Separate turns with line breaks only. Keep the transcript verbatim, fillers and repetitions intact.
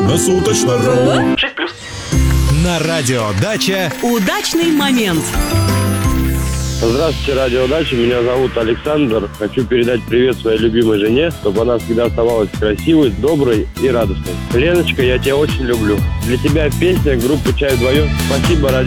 на суточно.ру.
шесть плюс.
На радио «Дача»
Удачный момент.
Здравствуйте, радио «Дача». Меня зовут Александр. Хочу передать привет своей любимой жене, чтобы она всегда оставалась красивой, доброй и радостной. Леночка, я тебя очень люблю. Для тебя песня группы «Чай вдвоем». Спасибо, радио.